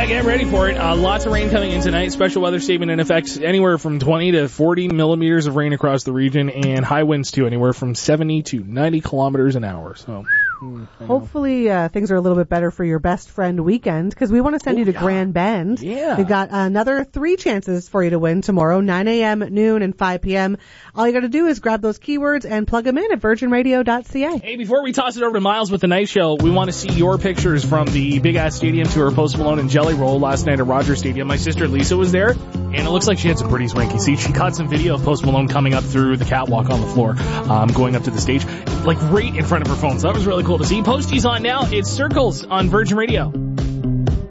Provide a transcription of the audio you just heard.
Yeah, get ready for it. Lots of rain coming in tonight. Special weather statement in effect. Anywhere from 20 to 40 millimeters of rain across the region, and high winds too, anywhere from 70 to 90 kilometers an hour. So, hopefully things are a little bit better for your best friend weekend, because we want to send you to Grand Bend. Yeah. We've got another 3 chances for you to win tomorrow, 9 a.m., noon, and 5 p.m. All you got to do is grab those keywords and plug them in at virginradio.ca. Hey, before we toss it over to Miles with the night show, we want to see your pictures from the Big Ass Stadium tour, Post Malone and Jelly Roll last night at Rogers Stadium. My sister Lisa was there, and it looks like she had some pretty swanky seats. She caught some video of Post Malone coming up through the catwalk on the floor, going up to the stage, like right in front of her phone. So that was really cool to see. Postie's on now. It's Circles on Virgin Radio.